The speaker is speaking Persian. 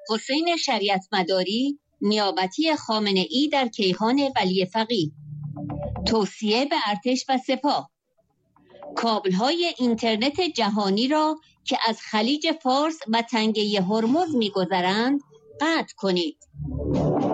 حسین شریعت مداری نیابتی خامنه ای در کیهان ولی فقیه. توصیه به ارتش و سپاه: کابل‌های اینترنت جهانی را که از خلیج فارس و تنگه هرمز می‌گذرند قطع کنید.